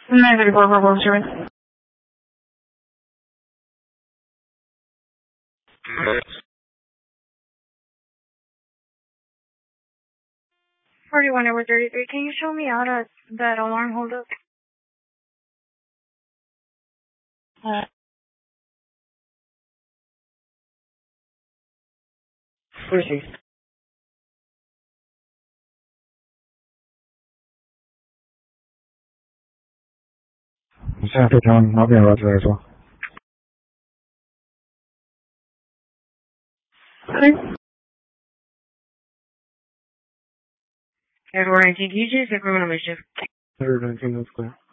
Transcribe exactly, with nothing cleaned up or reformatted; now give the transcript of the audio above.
nine thirty-four Purple Instruments. forty-one over thirty-three. Can you show me out at that alarm holdup? Uh, Lucy.你现在非常毛病了，这来说。Okay. Edward nineteen, can you change the criminal mission? Edward nineteen, that's clear.